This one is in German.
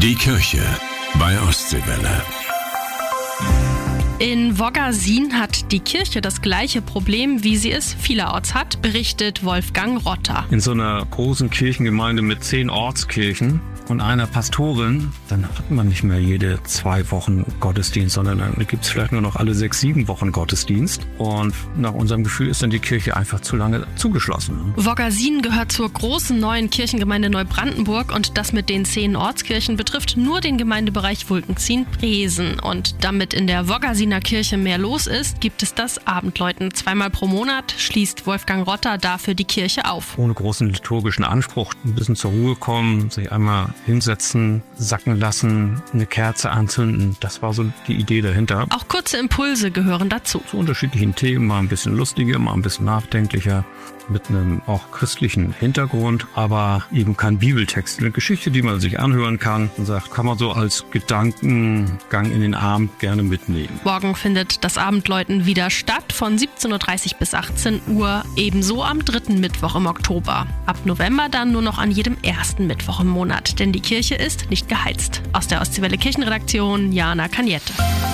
Die Kirche bei Ostseewelle. In Woggersin hat die Kirche das gleiche Problem, wie sie es vielerorts hat, berichtet Wolfgang Rotter. In so einer großen Kirchengemeinde mit 10 Ortskirchen und einer Pastorin, dann hat man nicht mehr jede 2 Wochen Gottesdienst, sondern dann gibt es vielleicht nur noch alle 6, 7 Wochen Gottesdienst. Und nach unserem Gefühl ist dann die Kirche einfach zu lange zugeschlossen. Woggersin gehört zur großen neuen Kirchengemeinde Neubrandenburg und das mit den 10 Ortskirchen betrifft nur den Gemeindebereich Wulkenzien-Presen. Und damit in der Woggersiner Kirche mehr los ist, gibt es das Abendläuten. 2-mal pro Monat schließt Wolfgang Rotter dafür die Kirche auf. Ohne großen liturgischen Anspruch, ein bisschen zur Ruhe kommen, sich einmal hinsetzen, sacken lassen, eine Kerze anzünden. Das war so die Idee dahinter. Auch kurze Impulse gehören dazu. Zu unterschiedlichen Themen, mal ein bisschen lustiger, mal ein bisschen nachdenklicher, mit einem auch christlichen Hintergrund, aber eben kein Bibeltext. Eine Geschichte, die man sich anhören kann und sagt, kann man so als Gedankengang in den Abend gerne mitnehmen. Morgen findet das Abendläuten wieder statt, von 17.30 Uhr bis 18 Uhr, ebenso am 3. Mittwoch im Oktober. Ab November dann nur noch an jedem 1. Mittwoch im Monat, denn die Kirche ist nicht geheizt. Aus der Ostseewelle Kirchenredaktion, Jana Kaniette.